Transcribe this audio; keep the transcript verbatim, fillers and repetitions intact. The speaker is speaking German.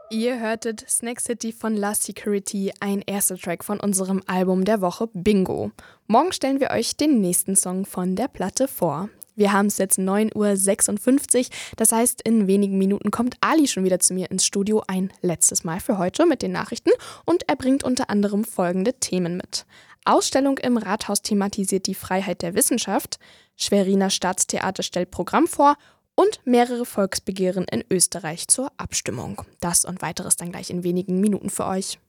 Ihr hörtet Snack City von La Security, ein erster Track von unserem Album der Woche Bingo. Morgen stellen wir euch den nächsten Song von der Platte vor. Wir haben es jetzt neun Uhr sechsundfünfzig, das heißt, in wenigen Minuten kommt Ali schon wieder zu mir ins Studio, ein letztes Mal für heute mit den Nachrichten, und er bringt unter anderem folgende Themen mit. Ausstellung im Rathaus thematisiert die Freiheit der Wissenschaft, Schweriner Staatstheater stellt Programm vor und mehrere Volksbegehren in Österreich zur Abstimmung. Das und weiteres dann gleich in wenigen Minuten für euch.